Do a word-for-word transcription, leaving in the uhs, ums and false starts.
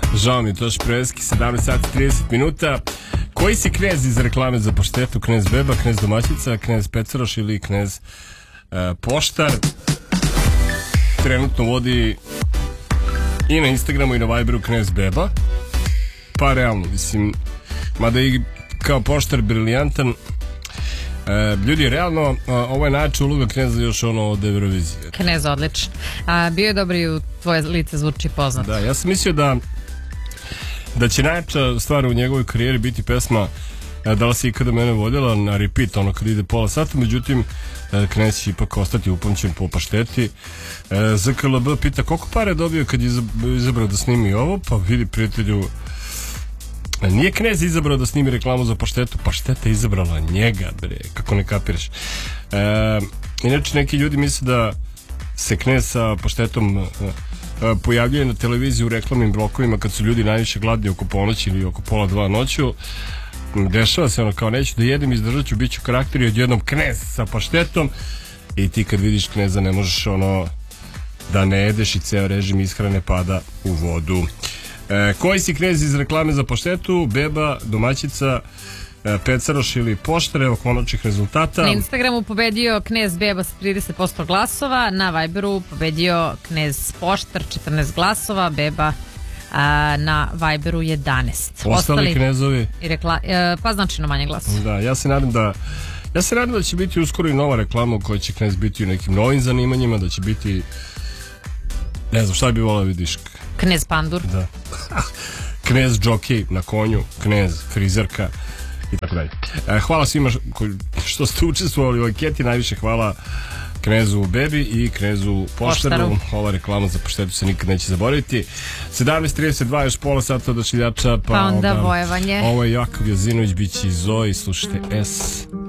Žao mi je Toš Preski, sedamnaest sati i trideset minuta. Koji si knez iz reklame za paštetu? Knez Beba, knez Domaćica, knez Pecaroš ili knez uh, Poštar? Trenutno vodi i na Instagramu i na Viberu knez Beba. Pa realno, mislim, mada i kao Poštar briljantan. E, ljudi, realno, a, ovo je najjača uloga kneza još ono od Eurovizije. Knez odlično. A bio je dobro i u tvoje lice zvuči poznato. Da, ja sam mislio da da će najjača stvar u njegovoj karijeri biti pesma e, Da li si ikada mene voljela na repeat, ono kad ide pola sata, međutim e, knez će ipak ostati upamćen po pašteti. e, Z K L B pita koliko pare je dobio kad je izabrao da snimi ovo, pa vidi prijatelju, nije knez izabrao da snimi reklamu za paštetu, pašteta je izabrala njega, bre, kako ne kapiraš. E, inače, neki ljudi misle da se knez sa paštetom e, e, pojavljuje na televiziji u reklamnim blokovima kad su ljudi najviše gladni oko ponoći ili oko pola dva noću. Dešava se ono kao neću da jedem, izdržat ću, bit ću karakter i odjednom knez sa paštetom i ti kad vidiš kneza ne možeš ono da ne jedeš i ceo režim ishrane pada u vodu. E, koji si knez iz reklame za paštetu? Beba, Domaćica, e, Pecaroš ili Poštar? Evo konačnih rezultata. Na Instagramu pobedio knez Beba sa trideset posto glasova, na Viberu pobedio knez Poštar četrnaest glasova, Beba a, na Viberu jedanaest. Ostali, Ostali knezovi? I rekla, e, pa značajno manje glasova. Da, ja se nadam da ja se nadam da će biti uskoro i nova reklama u kojoj će knez biti u nekim novim zanimanjima, da će biti, ne znam šta bi volao vidiš. Knez Pandur. Da. Knez džokej na konju, knez frizerka i tako dalje. Hvala svima što ste učestvovali u anketi, najviše hvala knezu Bebi i knezu Poštaru. Poštaru. Ova reklama za paštetu se nikad neće zaboraviti. sedamnaest trideset dva, još pola sata do šiljača, pa, pa onda, onda vojevanje. Ovo je Jakov Jazinović, bit će i Zoe, slušajte S.